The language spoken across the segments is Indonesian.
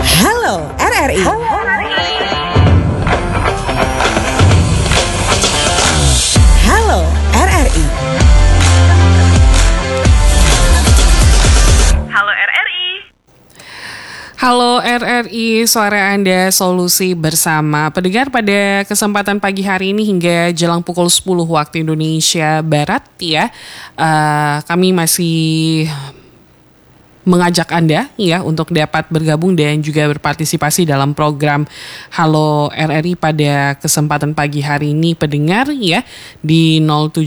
Halo RRI. Halo RRI. Halo RRI. Halo RRI, suara Anda solusi bersama. Pendengar, pada kesempatan pagi hari ini hingga jelang pukul 10 waktu Indonesia Barat ya, kami masih mengajak Anda ya untuk dapat bergabung dan juga berpartisipasi dalam program Halo RRI pada kesempatan pagi hari ini, pendengar ya, di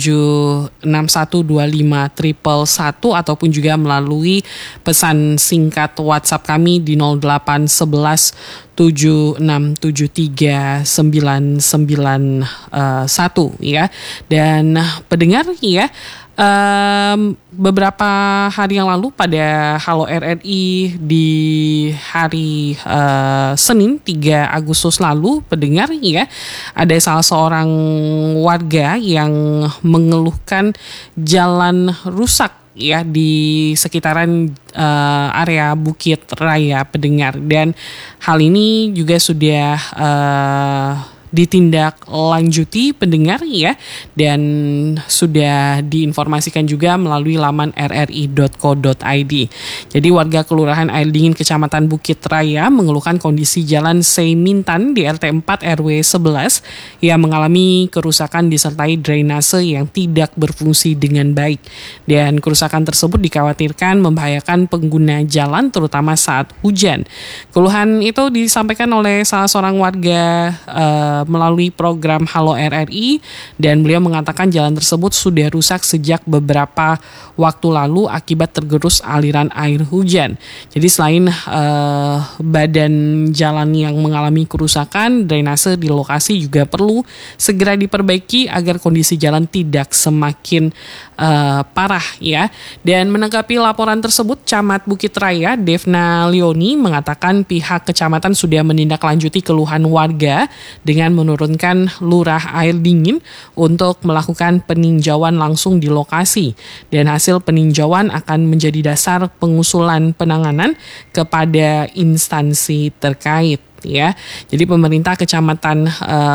0761251111 ataupun juga melalui pesan singkat WhatsApp kami di 0811 76739991 ya. Dan pendengar ya, beberapa hari yang lalu pada Halo RRI di hari Senin 3 Agustus lalu, pendengar ya, ada salah seorang warga yang mengeluhkan jalan rusak ya di sekitaran area Bukit Raya, pendengar, dan hal ini juga sudah ditindaklanjuti, pendengar ya, dan sudah diinformasikan juga melalui laman rri.co.id. Jadi warga Kelurahan Air Dingin Kecamatan Bukit Raya mengeluhkan kondisi jalan Seimintan di RT 4 RW 11 yang mengalami kerusakan disertai drainase yang tidak berfungsi dengan baik, dan kerusakan tersebut dikhawatirkan membahayakan pengguna jalan terutama saat hujan. Keluhan itu disampaikan oleh salah seorang warga melalui program Halo RRI, dan beliau mengatakan jalan tersebut sudah rusak sejak beberapa waktu lalu akibat tergerus aliran air hujan. Jadi selain badan jalan yang mengalami kerusakan, drainase di lokasi juga perlu segera diperbaiki agar kondisi jalan tidak semakin parah ya. Dan menanggapi laporan tersebut, Camat Bukit Raya Devna Leoni mengatakan pihak kecamatan sudah menindaklanjuti keluhan warga dengan menurunkan Lurah Air Dingin untuk melakukan peninjauan langsung di lokasi, dan hasil peninjauan akan menjadi dasar pengusulan penanganan kepada instansi terkait ya. Jadi pemerintah Kecamatan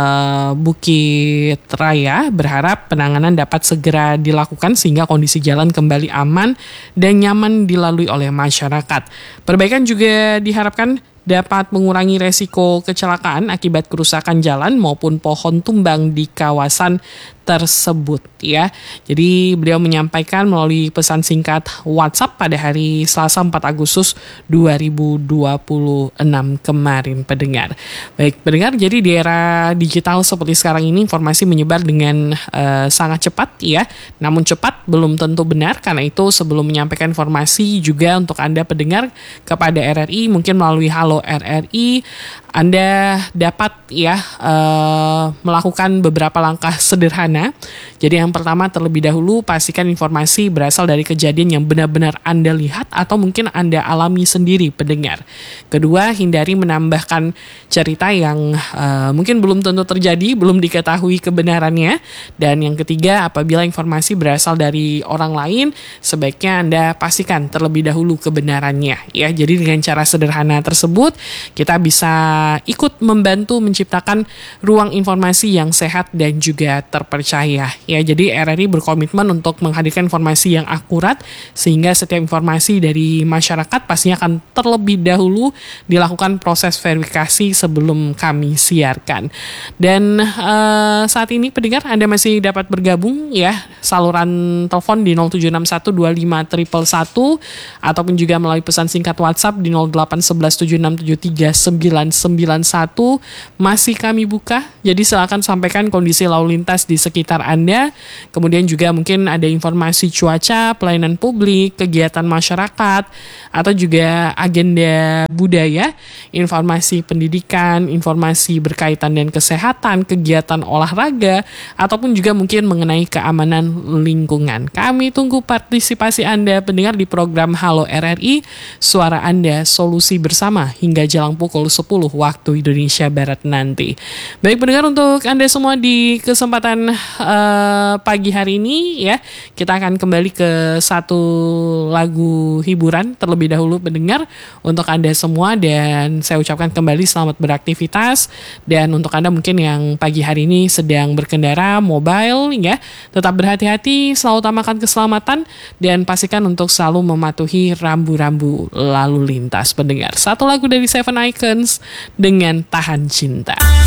Bukit Raya berharap penanganan dapat segera dilakukan sehingga kondisi jalan kembali aman dan nyaman dilalui oleh masyarakat. Perbaikan juga diharapkan dapat mengurangi resiko kecelakaan akibat kerusakan jalan maupun pohon tumbang di kawasan tersebut ya. Jadi beliau menyampaikan melalui pesan singkat WhatsApp pada hari Selasa 4 Agustus 2026 kemarin, pendengar. Baik pendengar, jadi di era digital seperti sekarang ini informasi menyebar dengan sangat cepat ya. Namun cepat belum tentu benar, karena itu sebelum menyampaikan informasi juga untuk Anda pendengar kepada RRI, mungkin melalui Halo RRI Anda dapat ya melakukan beberapa langkah sederhana. Jadi yang pertama, terlebih dahulu pastikan informasi berasal dari kejadian yang benar-benar Anda lihat atau mungkin Anda alami sendiri, pendengar. Kedua, hindari menambahkan cerita yang mungkin belum tentu terjadi, belum diketahui kebenarannya. Dan yang ketiga, apabila informasi berasal dari orang lain, sebaiknya Anda pastikan terlebih dahulu kebenarannya ya. Jadi dengan cara sederhana tersebut kita bisa ikut membantu menciptakan ruang informasi yang sehat dan juga terpercaya ya. Jadi RRI berkomitmen untuk menghadirkan informasi yang akurat sehingga setiap informasi dari masyarakat pastinya akan terlebih dahulu dilakukan proses verifikasi sebelum kami siarkan. Dan saat ini pendengar, Anda masih dapat bergabung ya, saluran telepon di 0761251111 ataupun juga melalui pesan singkat WhatsApp di 081176739991 masih kami buka. Jadi silakan sampaikan kondisi lalu lintas di sekitar Anda, kemudian juga mungkin ada informasi cuaca, pelayanan publik, kegiatan masyarakat, atau juga agenda budaya, informasi pendidikan, informasi berkaitan dengan kesehatan, kegiatan olahraga, ataupun juga mungkin mengenai keamanan lingkungan. Kami tunggu partisipasi Anda pendengar di program Halo RRI, suara Anda solusi bersama hingga jelang pukul 10 waktu Indonesia Barat nanti. Baik pendengar, untuk Anda semua di kesempatan pagi hari ini ya, kita akan kembali ke satu lagu hiburan terlebih dahulu pendengar untuk Anda semua, dan saya ucapkan kembali selamat beraktivitas. Dan untuk Anda mungkin yang pagi hari ini sedang berkendara mobile ya, tetap berhati-hati, selalu utamakan keselamatan dan pastikan untuk selalu mematuhi rambu-rambu lalu lintas pendengar. Satu lagu dari Seven Icons dengan Tahan Cinta.